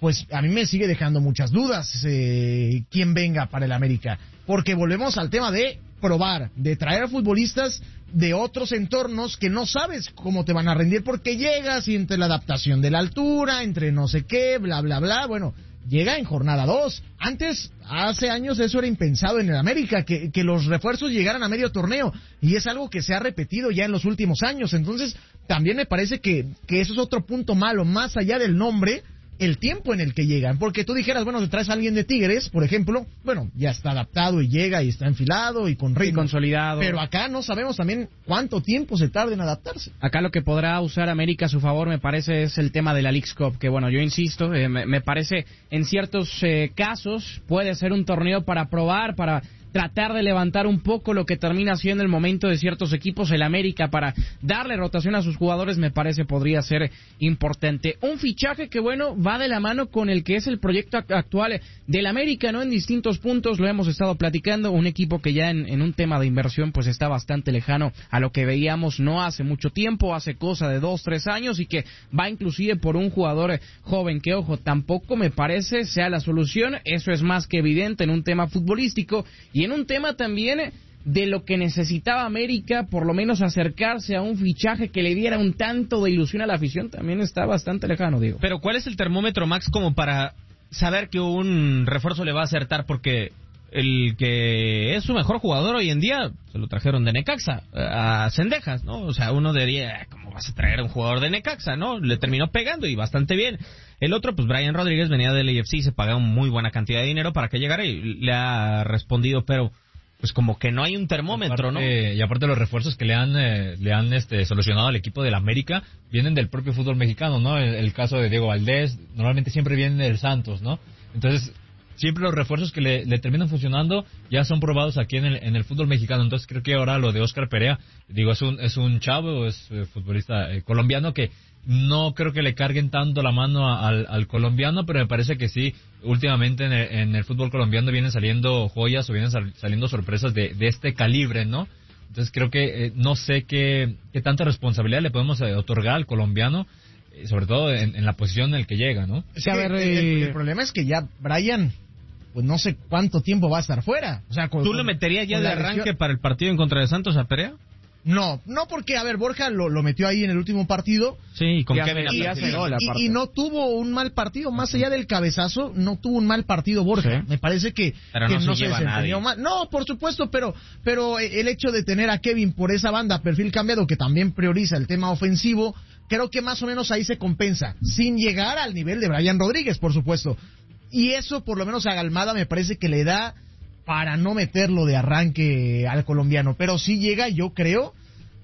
pues a mí me sigue dejando muchas dudas quién venga para el América, porque volvemos al tema de probar, de traer futbolistas de otros entornos que no sabes cómo te van a rendir, porque llegas y entre la adaptación de la altura, entre no sé qué, bla, bla, bla, bueno, llega en jornada 2. Antes, hace años, eso era impensado en el América, que los refuerzos llegaran a medio torneo, y es algo que se ha repetido ya en los últimos años. Entonces, también me parece que eso es otro punto malo, más allá del nombre, el tiempo en el que llegan, porque tú dijeras, bueno, te traes a alguien de Tigres, por ejemplo, bueno, ya está adaptado y llega y está enfilado y con ritmo, y consolidado, pero acá no sabemos también cuánto tiempo se tarda en adaptarse. Acá lo que podrá usar América a su favor, me parece, es el tema de la Leagues Cup, que bueno, yo insisto, me parece en ciertos casos puede ser un torneo para probar, para tratar de levantar un poco lo que termina siendo el momento de ciertos equipos. El América, para darle rotación a sus jugadores, me parece podría ser importante. Un fichaje que, bueno, va de la mano con el que es el proyecto actual del América, ¿no? En distintos puntos lo hemos estado platicando, un equipo que ya en un tema de inversión pues está bastante lejano a lo que veíamos no hace mucho tiempo, hace cosa de 2-3 años, y que va inclusive por un jugador joven que, ojo, tampoco me parece sea la solución. Eso es más que evidente en un tema futbolístico, y en un tema también de lo que necesitaba América, por lo menos acercarse a un fichaje que le diera un tanto de ilusión a la afición, también está bastante lejano, digo. Pero ¿cuál es el termómetro, Max, como para saber que un refuerzo le va a acertar? Porque el que es su mejor jugador hoy en día se lo trajeron de Necaxa a Cendejas, ¿no? O sea, uno diría, ¿cómo vas a traer a un jugador de Necaxa, no? Le terminó pegando y bastante bien. El otro, pues Brian Rodríguez, venía del AFC, se pagaba muy buena cantidad de dinero para que llegara y le ha respondido, pero pues como que no hay un termómetro, ¿no? Y aparte los refuerzos que le han solucionado al equipo del América vienen del propio fútbol mexicano, ¿no? El caso de Diego Valdés normalmente siempre viene del Santos, ¿no? Entonces, siempre los refuerzos que le terminan funcionando ya son probados aquí en el fútbol mexicano. Entonces creo que ahora lo de Óscar Perea, digo, es un chavo, es futbolista colombiano que no creo que le carguen tanto la mano al colombiano, pero me parece que sí, últimamente en el fútbol colombiano vienen saliendo joyas o vienen saliendo sorpresas de este calibre, ¿no? Entonces creo que no sé qué tanta responsabilidad le podemos otorgar al colombiano, sobre todo en la posición en la que llega, ¿no? Es que el problema es que ya Brian, pues no sé cuánto tiempo va a estar fuera. O sea, ¿tú lo meterías ya de arranque para el partido en contra de Santos a Perea? No porque, a ver, Borja lo metió ahí en el último partido. Sí, y con Kevin y no tuvo un mal partido, más allá del cabezazo, no tuvo un mal partido Borja. Sí. Me parece que no se desempeñó mal. No, por supuesto, pero el hecho de tener a Kevin por esa banda, perfil cambiado, que también prioriza el tema ofensivo, creo que más o menos ahí se compensa, sin llegar al nivel de Brian Rodríguez, por supuesto. Y eso, por lo menos a Almada, me parece que le da para no meterlo de arranque al colombiano, pero sí llega, yo creo,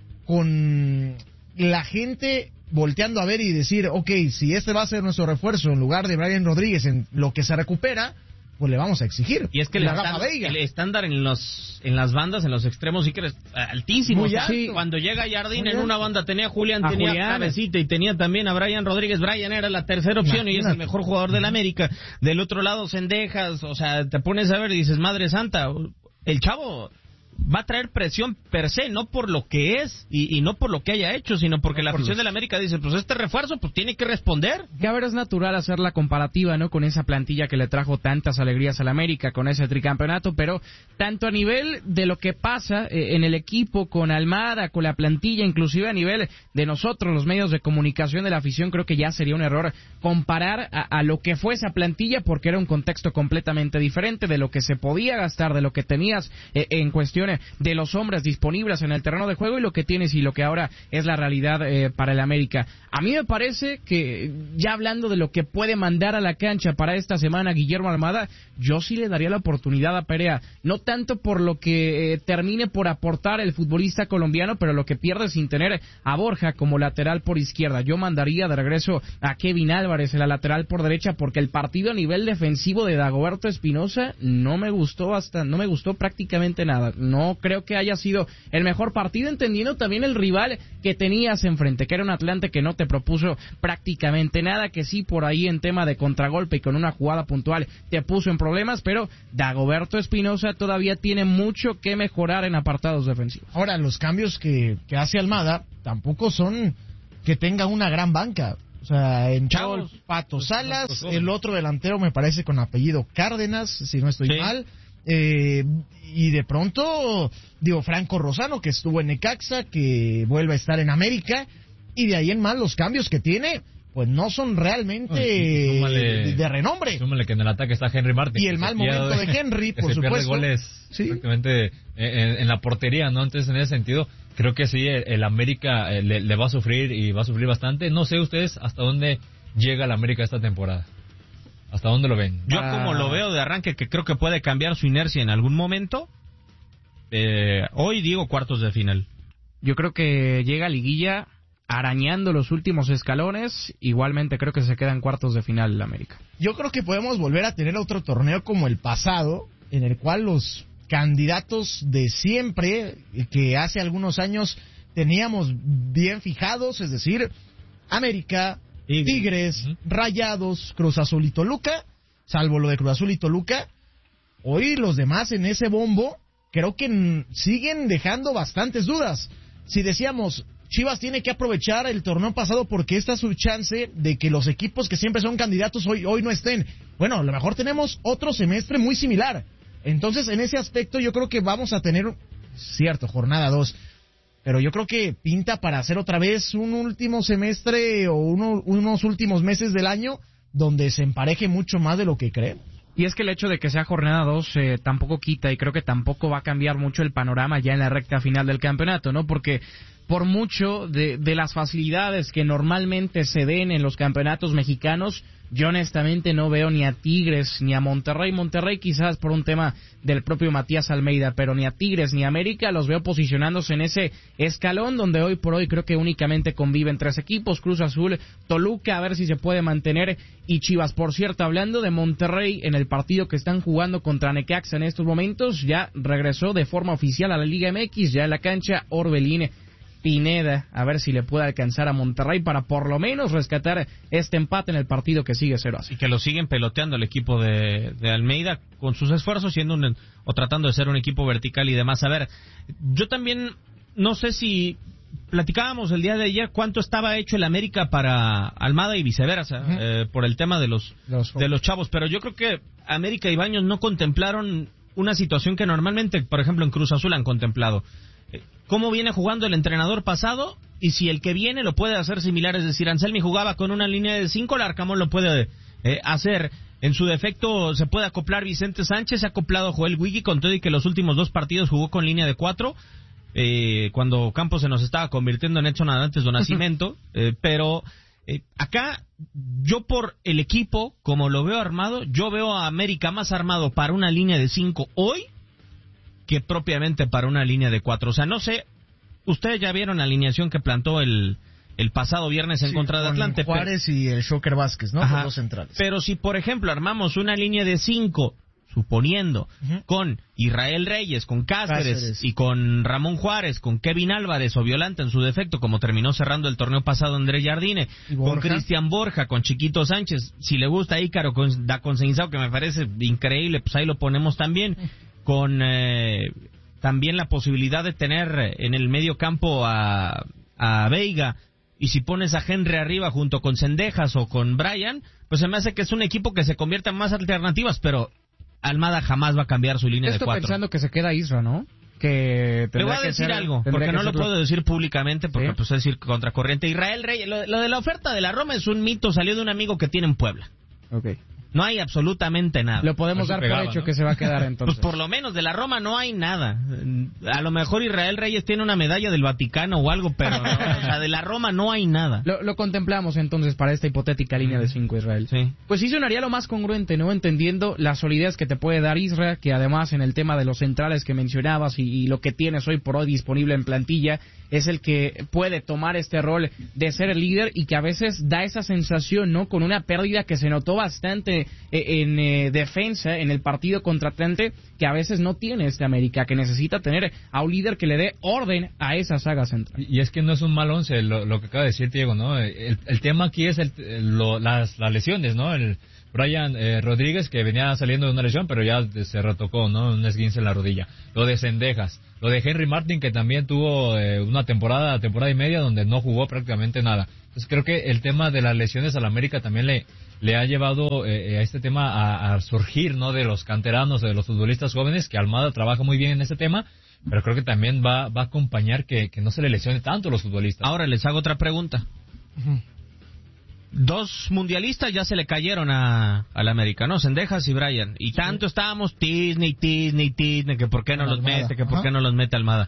con la gente volteando a ver y decir, ok, si este va a ser nuestro refuerzo en lugar de Brian Rodríguez en lo que se recupera, pues le vamos a exigir. Y es que el estándar en las bandas, en los extremos, sí que es altísimo. Sí. Cuando llega Jardín, en una banda tenía a Julián, tenía a Cabecita y tenía también a Brian Rodríguez. Brian era la tercera opción y es el mejor jugador del América. Del otro lado, Cendejas, o sea, te pones a ver y dices, madre santa, el chavo va a traer presión per se, no por lo que es y no por lo que haya hecho, sino porque la afición del América dice, pues este refuerzo pues tiene que responder. Que a ver, es natural hacer la comparativa, ¿no? Con esa plantilla que le trajo tantas alegrías al América, con ese tricampeonato, pero tanto a nivel de lo que pasa en el equipo, con Almada, con la plantilla, inclusive a nivel de nosotros, los medios de comunicación de la afición, creo que ya sería un error comparar a lo que fue esa plantilla, porque era un contexto completamente diferente de lo que se podía gastar, de lo que tenías en cuestión de los hombres disponibles en el terreno de juego y lo que tienes y lo que ahora es la realidad para el América. A mí me parece que, ya hablando de lo que puede mandar a la cancha para esta semana Guillermo Almada, yo sí le daría la oportunidad a Perea, no tanto por lo que termine por aportar el futbolista colombiano, pero lo que pierde sin tener a Borja como lateral por izquierda. Yo mandaría de regreso a Kevin Álvarez en la lateral por derecha, porque el partido a nivel defensivo de Dagoberto Espinosa no me gustó prácticamente nada. No creo que haya sido el mejor partido, entendiendo también el rival que tenías enfrente, que era un Atlante que no te propuso prácticamente nada, que sí por ahí en tema de contragolpe y con una jugada puntual te puso en problemas, pero Dagoberto Espinosa todavía tiene mucho que mejorar en apartados defensivos. Ahora, los cambios que hace Almada tampoco son que tenga una gran banca. O sea, entró el Pato Salas, el otro delantero me parece con apellido Cárdenas, si no estoy mal. Y de pronto, Franco Rosano, que estuvo en Necaxa, que vuelve a estar en América, y de ahí en más los cambios que tiene, pues no son realmente de renombre. Súmale que en el ataque está Henry Martin. Y el mal momento de Henry, por supuesto. Pierde goles prácticamente en la portería, ¿no? Entonces, en ese sentido, creo que sí, el América le va a sufrir y va a sufrir bastante. No sé ustedes hasta dónde llega el América esta temporada. ¿Hasta dónde lo ven? Yo como lo veo de arranque, que creo que puede cambiar su inercia en algún momento, hoy digo cuartos de final. Yo creo que llega a liguilla arañando los últimos escalones, igualmente creo que se queda en cuartos de final el América. Yo creo que podemos volver a tener otro torneo como el pasado, en el cual los candidatos de siempre, que hace algunos años teníamos bien fijados, es decir, América, Tigres, Rayados, Cruz Azul y Toluca, salvo lo de Cruz Azul y Toluca, hoy los demás en ese bombo creo que siguen dejando bastantes dudas. Si decíamos, Chivas tiene que aprovechar el torneo pasado porque esta es su chance de que los equipos que siempre son candidatos hoy no estén. Bueno, a lo mejor tenemos otro semestre muy similar. Entonces, en ese aspecto yo creo que vamos a tener, cierto, jornada 2, pero yo creo que pinta para hacer otra vez un último semestre o unos últimos meses del año donde se empareje mucho más de lo que creemos. Y es que el hecho de que sea jornada 2 tampoco quita, y creo que tampoco va a cambiar mucho el panorama ya en la recta final del campeonato, ¿no? Porque por mucho de las facilidades que normalmente se den en los campeonatos mexicanos, yo honestamente no veo ni a Tigres ni a Monterrey. Monterrey quizás por un tema del propio Matías Almeida, pero ni a Tigres ni a América los veo posicionándose en ese escalón donde hoy por hoy creo que únicamente conviven 3 equipos, Cruz Azul, Toluca, a ver si se puede mantener, y Chivas. Por cierto, hablando de Monterrey, en el partido que están jugando contra Necaxa en estos momentos, ya regresó de forma oficial a la Liga MX, ya en la cancha Orbelín Pineda, a ver si le puede alcanzar a Monterrey para por lo menos rescatar este empate en el partido que sigue 0-0. Y que lo siguen peloteando el equipo de Almeida con sus esfuerzos, siendo o tratando de ser un equipo vertical y demás. A ver, yo también no sé si platicábamos el día de ayer cuánto estaba hecho el América para Almada y viceversa, por el tema de los chavos, pero yo creo que América y Baños no contemplaron una situación que normalmente, por ejemplo, en Cruz Azul han contemplado. Cómo viene jugando el entrenador pasado y si el que viene lo puede hacer similar, es decir, Anselmi jugaba con una línea de 5, el Arcamón lo puede hacer. En su defecto se puede acoplar Vicente Sánchez, se ha acoplado Joel Wiggy, con todo y que los últimos 2 partidos jugó con línea de 4, cuando Campos se nos estaba convirtiendo en Edson Arantes do Nascimento, pero acá yo por el equipo, como lo veo armado, yo veo a América más armado para una línea de 5 hoy que propiamente para una línea de 4. O sea, no sé, ustedes ya vieron la alineación que plantó el pasado viernes en contra de Atlante. Juárez y el Shocker Vázquez, ¿no? Los dos centrales. Pero si, por ejemplo, armamos una línea de 5, suponiendo, con Israel Reyes, con Cáceres y con Ramón Juárez, con Kevin Álvarez o Violante en su defecto, como terminó cerrando el torneo pasado Andrés Jardine, con Cristian Borja, con Chiquito Sánchez, si le gusta Ícaro con Daconseguizao, que me parece increíble, pues ahí lo ponemos también, con también la posibilidad de tener en el medio campo a Veiga, y si pones a Henry arriba junto con Cendejas o con Brian, pues se me hace que es un equipo que se convierta en más alternativas, pero Almada jamás va a cambiar su línea de 4. Estoy pensando que se queda Isra, ¿no? Que te voy a decir algo, porque no lo puedo decir públicamente, porque pues es decir contracorriente. Israel Reyes, lo de la oferta de la Roma es un mito, salió de un amigo que tiene en Puebla. Okay. No hay absolutamente nada. Lo podemos dar por hecho, ¿no? Que se va a quedar entonces. Pues por lo menos de la Roma no hay nada. A lo mejor Israel Reyes tiene una medalla del Vaticano o algo, pero no, o sea, de la Roma no hay nada. Lo contemplamos entonces para esta hipotética línea de 5, Israel. Sí. Pues sí sonaría lo más congruente, ¿no? Entendiendo la solidez que te puede dar Isra, que además en el tema de los centrales que mencionabas y lo que tienes hoy por hoy disponible en plantilla, es el que puede tomar este rol de ser el líder y que a veces da esa sensación, ¿no? Con una pérdida que se notó bastante en defensa en el partido contra Atlante, que a veces no tiene este América, que necesita tener a un líder que le dé orden a esa saga central. Y es que no es un mal 11 lo que acaba de decir Diego, ¿no? El tema aquí es las lesiones, ¿no? El Brian Rodríguez, que venía saliendo de una lesión, pero ya se retocó, ¿no? Un esguince en la rodilla. Lo de Cendejas. Lo de Henry Martin, que también tuvo una temporada y media donde no jugó prácticamente nada. Pues creo que el tema de las lesiones al América también le ha llevado a este tema a surgir, ¿no? De los canteranos, de los futbolistas jóvenes, que Almada trabaja muy bien en ese tema, pero creo que también va a acompañar que no se le lesione tanto a los futbolistas. Ahora les hago otra pregunta. Uh-huh. 2 mundialistas ya se le cayeron al América, ¿no? Cendejas y Bryan. Y tanto estábamos Tisney, que por qué no los mete, que por qué no los mete Almada.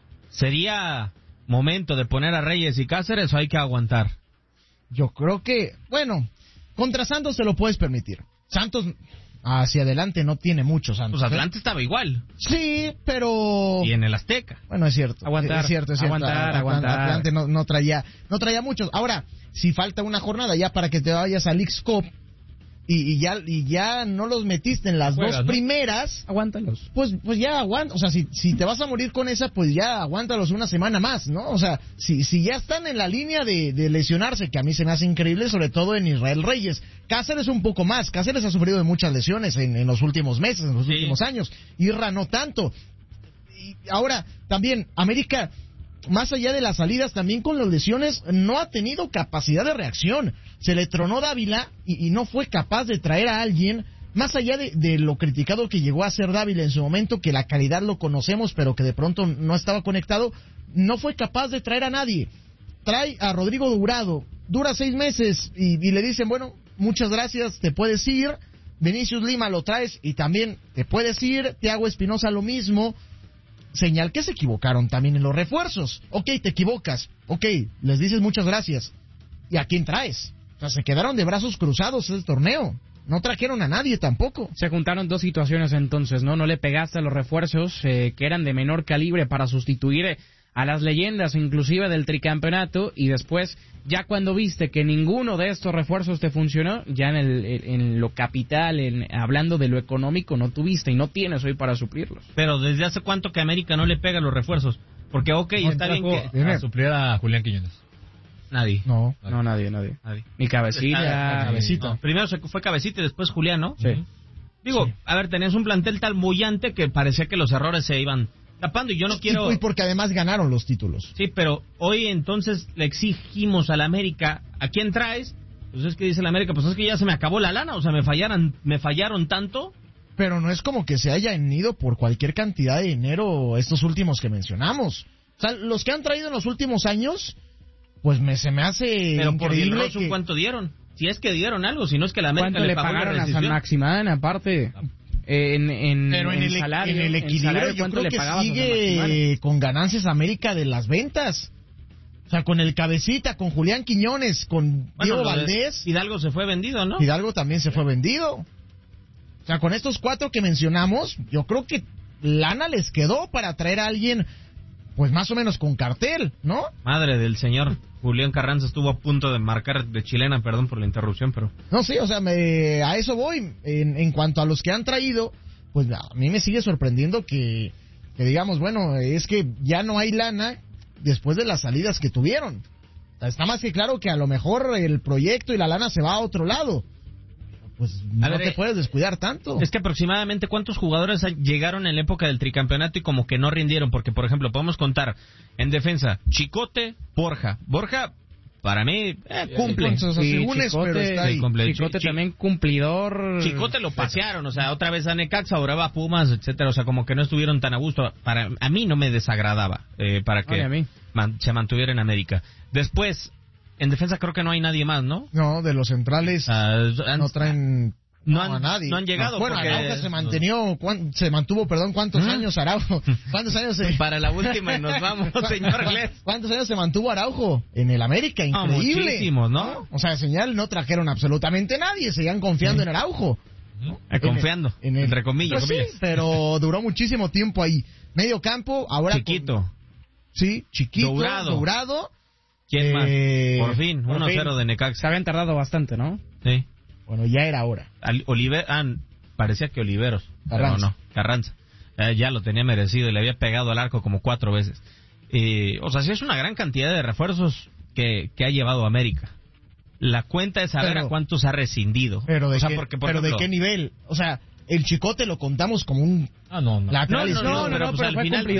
¿Sería momento de poner a Reyes y Cáceres o hay que aguantar? Yo creo que, bueno, contra Santos se lo puedes permitir. Santos hacia adelante no tiene mucho Santos. Pues Atlante estaba igual. Sí, pero... Y en el Azteca. Bueno, es cierto. Aguantar. Es cierto. Aguantar. Atlante no traía muchos. Ahora, si falta una jornada ya para que te vayas al Leagues Cup y ya no los metiste en las dos primeras, aguántalos. Pues ya aguanta, o sea, si te vas a morir con esa, pues ya aguántalos una semana más, ¿no? O sea, si ya están en la línea de lesionarse, que a mí se me hace increíble, sobre todo en Israel Reyes. Cáceres un poco más, Cáceres ha sufrido de muchas lesiones en los últimos meses, en los últimos años. Irra no tanto. Y ahora, también, América, más allá de las salidas, también con las lesiones, no ha tenido capacidad de reacción. Se le tronó Dávila y no fue capaz de traer a alguien, más allá de lo criticado que llegó a ser Dávila en su momento, que la calidad lo conocemos, pero que de pronto no estaba conectado, no fue capaz de traer a nadie. Trae a Rodrigo Durado, dura 6 meses y le dicen, bueno, muchas gracias, te puedes ir. Vinicius Lima lo traes y también te puedes ir. Thiago Espinosa lo mismo. Señal que se equivocaron también en los refuerzos. Ok, te equivocas. Ok, les dices muchas gracias. ¿Y a quién traes? O sea, se quedaron de brazos cruzados ese torneo. No trajeron a nadie tampoco. Se juntaron 2 situaciones entonces, ¿no? No le pegaste a los refuerzos que eran de menor calibre para sustituir a las leyendas inclusive del tricampeonato, y después, ya cuando viste que ninguno de estos refuerzos te funcionó, ya en lo capital, hablando de lo económico, no tuviste y no tienes hoy para suplirlos. Pero ¿desde hace cuánto que América no le pega los refuerzos? Porque, está bien que... A suplir a Julián Quiñones. Nadie. No, nadie. Ni Cabecita. No. Primero fue Cabecita y después Julián, ¿no? Sí. Digo, sí. A ver, tenías un plantel tan bullante que parecía que los errores se iban tapando, y yo no quiero... Y porque además ganaron los títulos. Sí, pero hoy entonces le exigimos a la América, ¿a quién traes? Pues es que dice la América, pues es que ya se me acabó la lana, o sea, me fallaron tanto. Pero no es como que se hayan ido por cualquier cantidad de dinero estos últimos que mencionamos. O sea, los que han traído en los últimos años, pues se me hace pero increíble. Pero por ¿cuánto dieron? Si es que dieron algo, si no es que la América le pagaron a San Maximán, aparte... Pero en el equilibrio yo creo que sigue con ganancias América de las ventas. O sea, con el Cabecita, con Julián Quiñones, con Diego Valdés. Hidalgo se fue vendido, ¿no? Hidalgo también se fue vendido. O sea, con estos 4 que mencionamos, yo creo que lana les quedó para traer a alguien, pues más o menos con cartel, ¿no? Madre del señor. Julián Carranza estuvo a punto de marcar de chilena, perdón por la interrupción, pero... No, sí, o sea, a eso voy. En cuanto a los que han traído, pues a mí me sigue sorprendiendo que digamos, bueno, es que ya no hay lana después de las salidas que tuvieron. O sea, está más que claro que a lo mejor el proyecto y la lana se va a otro lado. Pues no te puedes descuidar tanto. Es que aproximadamente ¿cuántos jugadores llegaron en la época del tricampeonato y como que no rindieron? Porque, por ejemplo, podemos contar en defensa, Chicote, Borja, para mí, cumple. Chicote también cumplidor. Chicote lo pasearon, o sea, otra vez a Necaxa, ahora va a Pumas, etcétera, o sea, como que no estuvieron tan a gusto. A mí no me desagradaba para que se mantuviera en América. Después, en defensa creo que no hay nadie más, ¿no? No, de los centrales no traen... a nadie. No han llegado. Bueno, porque... Araujo se mantuvo, ¿cuántos años Araujo? ¿Cuántos años Para la última y nos vamos, señor Gles. ¿Cuántos años se mantuvo Araujo en el América? Increíble. Muchísimos, ¿no? O sea, señal, no trajeron absolutamente nadie, seguían confiando en Araujo. Confiando, entre comillas. Pues sí, pero duró muchísimo tiempo ahí. Medio campo, ahora... Chiquito. Chiquito, Dourado. ¿Quién más? Por fin, 1-0 de Necaxa. Se habían tardado bastante, ¿no? Sí. Bueno, ya era hora. Parecía que Oliveros. Carranza. Pero no, Carranza. Ya lo tenía merecido y le había pegado al arco como 4 veces. O sea, sí es una gran cantidad de refuerzos que ha llevado América. La cuenta es saber a cuántos ha rescindido. Pero ¿de qué nivel? O sea, El Chicote lo contamos como un lateral izquierdo. Pero pues al final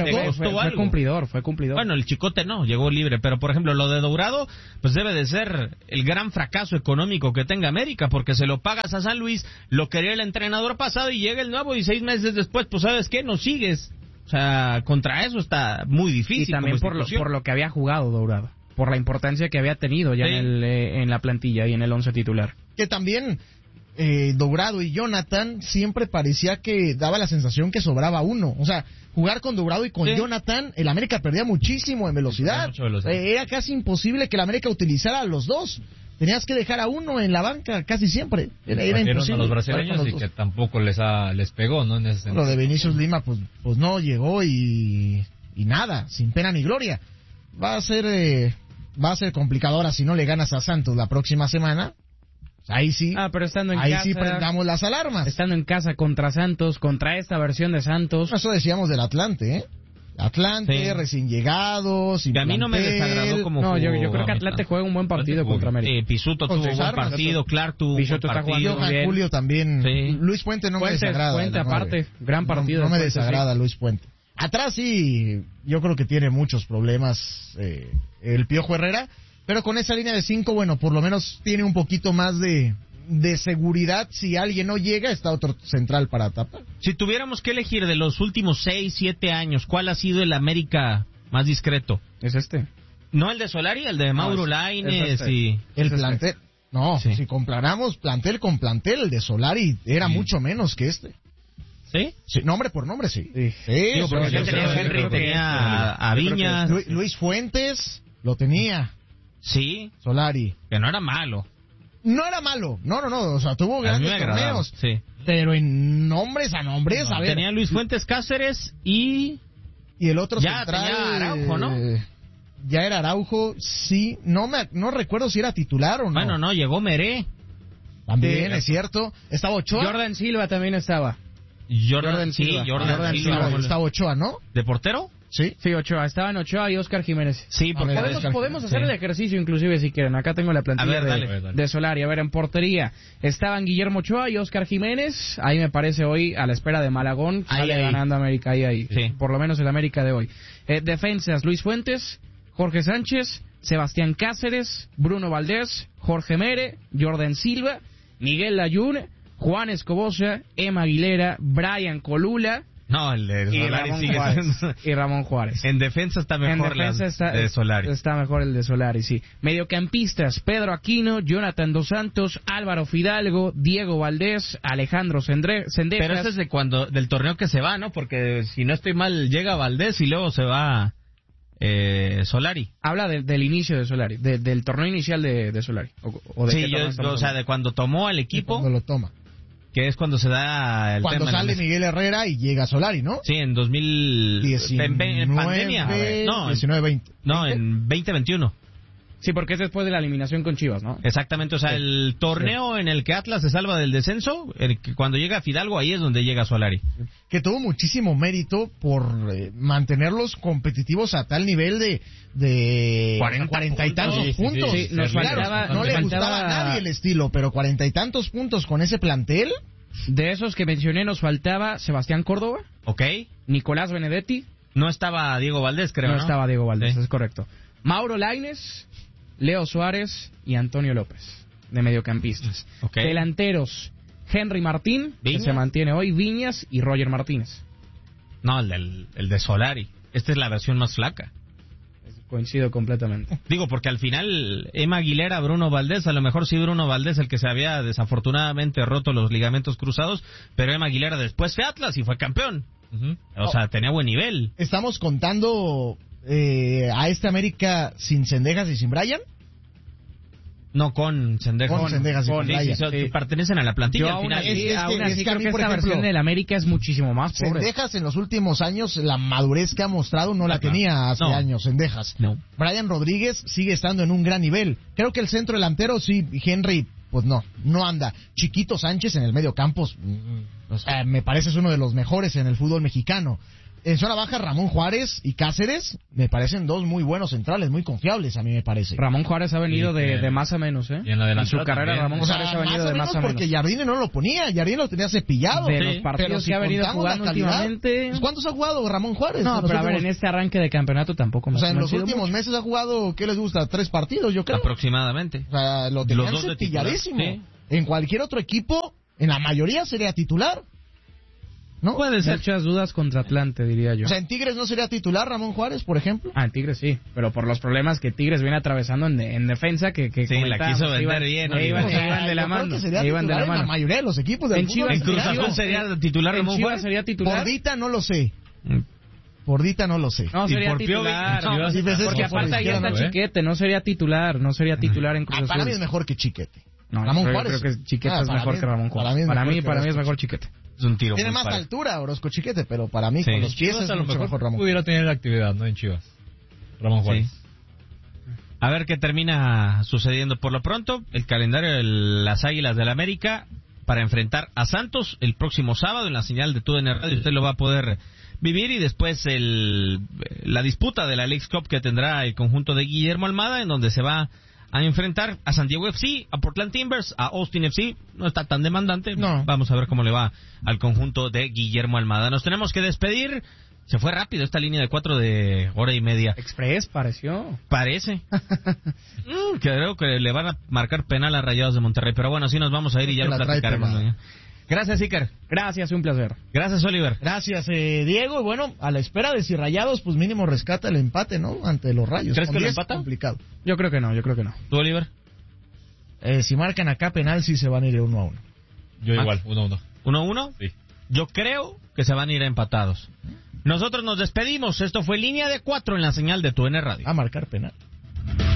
fue cumplidor. Bueno, el Chicote no, llegó libre, pero por ejemplo lo de Dourado, pues debe de ser el gran fracaso económico que tenga América, porque se lo pagas a San Luis, lo quería el entrenador pasado y llega el nuevo y 6 meses después, pues ¿sabes qué? No sigues. O sea, contra eso está muy difícil. Y también por lo que había jugado Dourado, por la importancia que había tenido ya en la plantilla y en el 11 titular. Que también Dourado y Jonathan siempre parecía que daba la sensación que sobraba uno. O sea, jugar con Dourado y con Jonathan, el América perdía muchísimo en velocidad. Era casi imposible que el América utilizara a los dos. Tenías que dejar a uno en la banca casi siempre. Era imposible. A los brasileños y que tampoco les pegó, ¿no? En ese sentido. Lo de Vinicius Lima, pues no llegó y nada, sin pena ni gloria. Va a ser complicado ahora si no le ganas a Santos la próxima semana. Ahí sí. Pero estando en ahí casa, sí prendamos las alarmas. Estando en casa contra Santos, contra esta versión de Santos. Eso decíamos del Atlante, ¿eh? Atlante, recién llegados. Y a mí no me desagradó como jugó. Yo creo que Atlante juega un buen partido contra América. Pisuto tuvo un buen partido, Clark tuvo un buen partido. Julio también. Sí. Luis Puente no me desagrada. Puente aparte, gran partido. No me desagrada Luis Puente. Atrás sí, yo creo que tiene muchos problemas el Piojo Herrera, pero con esa línea de 5, bueno, por lo menos tiene un poquito más de seguridad. Si alguien no llega, está otro central para tapar. Si tuviéramos que elegir de los últimos 6, 7 años, ¿cuál ha sido el América más discreto? Es este. No el de Solari, el de Mauro Lainez y... El plantel. No, si comparamos plantel con plantel, el de Solari era mucho menos que este. ¿Sí? Sí, nombre por nombre, sí. Digo, porque tenía Henry, tenía a Viñas. Luis Fuentes lo tenía. Sí. Solari. Que no era malo. No era malo, no, o sea, tuvo grandes torneos, sí. Pero en nombres a ver. Tenía Luis Fuentes Cáceres y el otro ya central, tenía Araujo, ¿no? Ya era Araujo, sí, no recuerdo si era titular o no. Bueno, no, llegó Meré. También, es cierto. Estaba Ochoa. Jordan Silva también estaba. Jordan Silva. Estaba Ochoa, ¿no? ¿De portero? Sí, Ochoa. Estaban Ochoa y Oscar Jiménez. Sí, porque podemos hacer el ejercicio inclusive si quieren. Acá tengo la plantilla de Solari. A ver, en portería estaban Guillermo Ochoa y Oscar Jiménez. Ahí me parece hoy a la espera de Malagón. Sale ganando América ahí. Sí. Por lo menos el América de hoy. Defensas, Luis Fuentes, Jorge Sánchez, Sebastián Cáceres, Bruno Valdés, Jorge Mere, Jordan Silva, Miguel Layún, Juan Escobosa, Emma Aguilera, Brian Colula. No, el de Solari sigue siendo... Y Ramón Juárez. En defensa está mejor de Solari. Está mejor el de Solari, sí. Mediocampistas, Pedro Aquino, Jonathan Dos Santos, Álvaro Fidalgo, Diego Valdés, Alejandro Sendejas. Pero ese es del torneo que se va, ¿no? Porque si no estoy mal, llega Valdés y luego se va Solari. Habla del inicio de Solari, del torneo inicial de Solari. De cuando tomó al equipo. Cuando lo toma. Que es cuando se da el cuando tema sale Miguel Herrera y llega Solari, ¿no? Sí, en 2019, en pandemia. No, 19-20. No, en 2021. Sí, porque es después de la eliminación con Chivas, ¿no? Exactamente, o sea, el torneo en el que Atlas se salva del descenso, cuando llega Fidalgo, ahí es donde llega Solari. Que tuvo muchísimo mérito por mantenerlos competitivos a tal nivel de 40 y tantos puntos. Sí, no le gustaba a nadie el estilo, pero 40 y tantos puntos con ese plantel. De esos que mencioné nos faltaba Sebastián Córdoba. Ok. Nicolás Benedetti. No estaba Diego Valdés, creo, ¿no? No estaba Diego Valdés, es correcto. Mauro Lainez, Leo Suárez y Antonio López, de mediocampistas. Okay. Delanteros, Henry Martín, ¿Viñas? que se mantiene hoy, Viñas y Roger Martínez. No, el de Solari. Esta es la versión más flaca. Coincido completamente. Digo, porque al final, Emma Aguilera, Bruno Valdés, a lo mejor sí Bruno Valdés el que se había desafortunadamente roto los ligamentos cruzados, pero Emma Aguilera después fue Atlas y fue campeón. O sea, tenía buen nivel. Estamos contando a este América sin Sendejas y sin Brian. No, con Sendejas. Con Sendejas y con Brian. Sí. Pertenecen a la plantilla. Yo al final. aún así creo que esta versión del América es muchísimo más pobre. Sendejas en los últimos años, la madurez que ha mostrado no la tenía hace años, Sendejas. No. Brian Rodríguez sigue estando en un gran nivel. Creo que el centro delantero, sí, Henry, pues no anda. Chiquito Sánchez en el medio campo, me parece es uno de los mejores en el fútbol mexicano. en zona baja, Ramón Juárez y Cáceres me parecen dos muy buenos centrales, muy confiables, a mí me parece. Ramón Juárez ha venido de más a menos, ¿eh? Y en su carrera, Ramón Juárez ha venido de más a menos. Porque Jardine no lo ponía, Jardine lo tenía cepillado. De los partidos que ha venido jugando últimamente. Pues, ¿cuántos ha jugado Ramón Juárez? No, pero a ver, en este arranque de campeonato tampoco me ha en los últimos meses ha jugado, ¿qué les gusta? 3 partidos, yo creo. Aproximadamente. O sea, lo tenían cepilladísimo. Sí. En cualquier otro equipo, en la mayoría sería titular. ¿No? Puede ser. Muchas dudas contra Atlante, diría yo. O sea, ¿en Tigres no sería titular Ramón Juárez, por ejemplo? En Tigres sí, pero por los problemas que Tigres viene atravesando en defensa, que sí, la quiso vender bien. Iban de la mano. Iban de la mano. La mayoría de los equipos del fútbol. En Cruz Azul sería titular Ramón Juárez. ¿Sería titular? Por no lo sé. Por Dita no lo sé. No, sería titular. Porque aparte ahí está Chiquete, no sería titular en Cruz Azul. Para mí es mejor que Chiquete. No, Ramón Juárez. Creo que Chiquete es mejor que Ramón Juárez. Para mí es mejor Chiquete. Es un tiro. Tiene más altura Orozco Chiquete, pero para mí con los pies es a lo mucho mejor Ramón. Pudiera tener actividad, ¿no? En Chivas. Ramón Juárez. Sí. A ver qué termina sucediendo. Por lo pronto, el calendario de las Águilas del América para enfrentar a Santos el próximo sábado en la señal de TUDN Radio. Usted lo va a poder vivir, y después la disputa de la Leagues Cup que tendrá el conjunto de Guillermo Almada, en donde se va a enfrentar a San Diego FC, a Portland Timbers, a Austin FC. No está tan demandante. No. Vamos a ver cómo le va al conjunto de Guillermo Almada. Nos tenemos que despedir. Se fue rápido esta línea de 4 de hora y media. Express pareció. Parece. Creo que le van a marcar penal a Rayados de Monterrey. Pero bueno, así nos vamos a ir y ya lo platicaremos. Gracias, Iker. Gracias, un placer. Gracias, Oliver. Gracias, Diego. Y bueno, a la espera de si Rayados, pues mínimo rescata el empate, ¿no? Ante los Rayos. ¿Crees que lo empata? Complicado. Yo creo que no. ¿Tú, Oliver? Si marcan acá penal, sí se van a ir 1-1. Yo igual, 1-1. ¿1-1? Sí. Yo creo que se van a ir empatados. Nosotros nos despedimos. Esto fue Línea de 4 en la señal de TUDN Radio. A marcar penal.